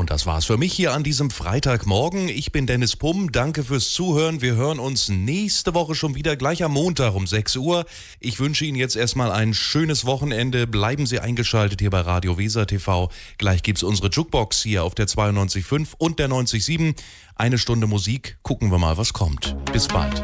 Und das war's für mich hier an diesem Freitagmorgen. Ich bin Dennis Pumm. Danke fürs Zuhören. Wir hören uns nächste Woche schon wieder, gleich am Montag um 6 Uhr. Ich wünsche Ihnen jetzt erstmal ein schönes Wochenende. Bleiben Sie eingeschaltet hier bei Radio Weser TV. Gleich gibt's unsere Jukebox hier auf der 92.5 und der 90.7. Eine Stunde Musik. Gucken wir mal, was kommt. Bis bald.